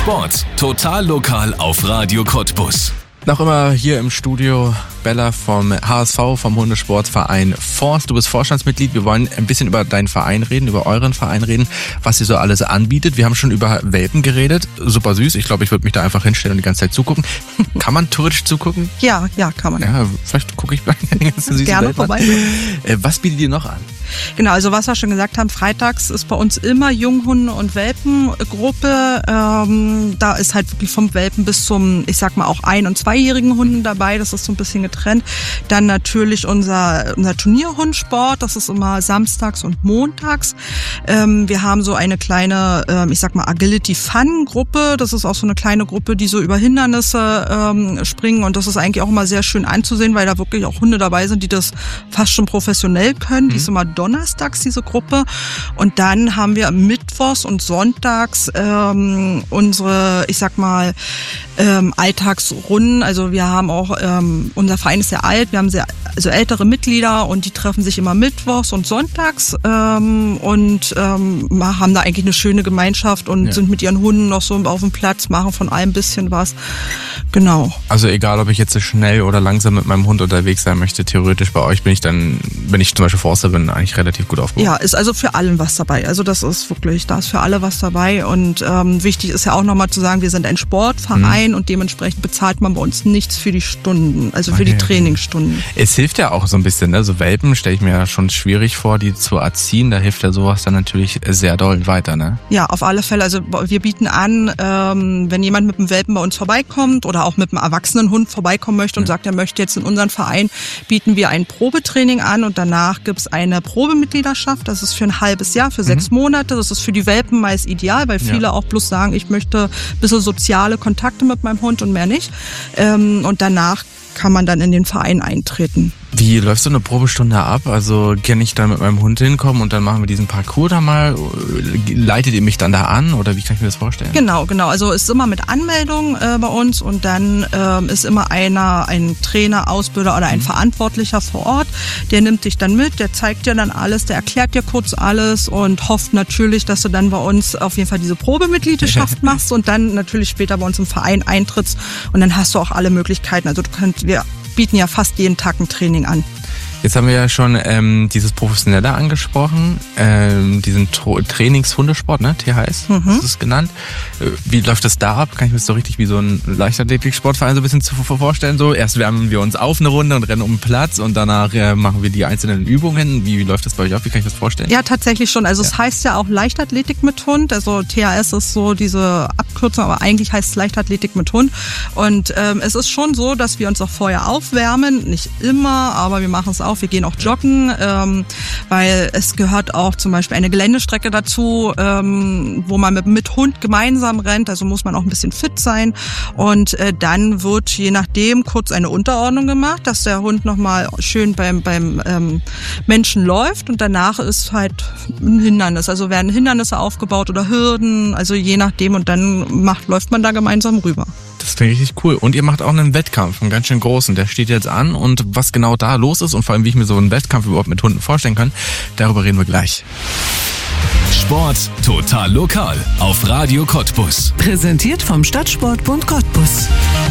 Sport, total lokal auf Radio Cottbus. Noch immer hier im Studio Bella vom HSV, vom Hundesportverein Forst. Du bist Vorstandsmitglied. Wir wollen ein bisschen über deinen Verein reden, über euren Verein reden, was ihr so alles anbietet. Wir haben schon über Welpen geredet. Super süß. Ich glaube, ich würde mich da einfach hinstellen und die ganze Zeit zugucken. Kann man theoretisch zugucken? Ja, kann man. Ja, vielleicht gucke ich bei den ganzen süßen Gerne Welpen vorbei. Was bietet ihr noch an? Genau, also was wir schon gesagt haben, freitags ist bei uns immer Junghunde- und Welpengruppe. Da ist halt wirklich vom Welpen bis zum, ich sag mal, auch 1- und 2-jährigen Hunden dabei. Das ist so ein bisschen getrennt. Dann natürlich unser Turnierhundsport. Das ist immer samstags und montags. Wir haben so eine kleine, ich sag mal, Agility-Fun-Gruppe. Das ist auch so eine kleine Gruppe, die so über Hindernisse springen. Und das ist eigentlich auch immer sehr schön anzusehen, weil da wirklich auch Hunde dabei sind, die das fast schon professionell können. Die ist immer donnerstags, diese Gruppe. Und dann haben wir mittwochs und sonntags unsere, ich sag mal, Alltagsrunden. Also wir haben auch, unser Verein ist sehr alt, wir haben ältere Mitglieder und die treffen sich immer mittwochs und sonntags und haben da eigentlich eine schöne Gemeinschaft und sind mit ihren Hunden noch so auf dem Platz, machen von allem ein bisschen was. Genau. Also egal, ob ich jetzt schnell oder langsam mit meinem Hund unterwegs sein möchte, theoretisch bei euch bin ich dann, wenn ich zum Beispiel Forster bin, eigentlich relativ gut aufgehoben. Ja, ist also für allen was dabei. Also das ist wirklich, da ist für alle was dabei und wichtig ist ja auch nochmal zu sagen, wir sind ein Sportverein und dementsprechend bezahlt man bei uns nichts für die Stunden, also für die Trainingsstunden. Es hilft ja auch so ein bisschen, ne? So Welpen stelle ich mir ja schon schwierig vor, die zu erziehen. Da hilft ja sowas dann natürlich sehr doll weiter, ne? Ja, auf alle Fälle. Also wir bieten an, wenn jemand mit einem Welpen bei uns vorbeikommt oder auch mit einem erwachsenen Hund vorbeikommen möchte und sagt, er möchte jetzt in unseren Verein, bieten wir ein Probetraining an und danach gibt's eine Probemitgliedschaft. Das ist für ein halbes Jahr, für 6 Monate. Das ist für die Welpen meist ideal, weil viele auch bloß sagen, ich möchte ein bisschen soziale Kontakte mit meinem Hund und mehr nicht. Und danach kann man dann in den Verein eintreten. Wie läuft so eine Probestunde ab? Also kann ich da mit meinem Hund hinkommen und dann machen wir diesen Parcours da mal? Leitet ihr mich dann da an oder wie kann ich mir das vorstellen? Genau. Also ist immer mit Anmeldung bei uns und dann ist immer ein Trainer, Ausbilder oder ein Verantwortlicher vor Ort. Der nimmt dich dann mit, der zeigt dir dann alles, der erklärt dir kurz alles und hofft natürlich, dass du dann bei uns auf jeden Fall diese Probemitgliedschaft machst und dann natürlich später bei uns im Verein eintrittst und dann hast du auch alle Möglichkeiten. Also wir bieten ja fast jeden Tag ein Training an. Jetzt haben wir ja schon dieses Professionelle angesprochen, diesen Trainingshundesport, ne? THS, das ist genannt. Wie läuft das da ab? Kann ich mir das so richtig wie so ein Leichtathletik-Sportverein so ein bisschen vorstellen? So, erst wärmen wir uns auf eine Runde und rennen um den Platz und danach machen wir die einzelnen Übungen. Wie läuft das bei euch ab? Wie kann ich das vorstellen? Ja, tatsächlich schon. Also es heißt ja auch Leichtathletik mit Hund. Also THS ist so diese Abkürzung, aber eigentlich heißt es Leichtathletik mit Hund. Und es ist schon so, dass wir uns auch vorher aufwärmen. Nicht immer, aber wir machen es auch. Wir gehen auch joggen, weil es gehört auch zum Beispiel eine Geländestrecke dazu, wo man mit Hund gemeinsam rennt, also muss man auch ein bisschen fit sein und dann wird je nachdem kurz eine Unterordnung gemacht, dass der Hund nochmal schön beim Menschen läuft und danach ist halt ein Hindernis, also werden Hindernisse aufgebaut oder Hürden, also je nachdem und dann läuft man da gemeinsam rüber. Das finde ich richtig cool. Und ihr macht auch einen Wettkampf, einen ganz schön großen. Der steht jetzt an und was genau da los ist und vor allem, wie ich mir so einen Wettkampf überhaupt mit Hunden vorstellen kann, darüber reden wir gleich. Sport, total lokal auf Radio Cottbus. Präsentiert vom Stadtsportbund Cottbus.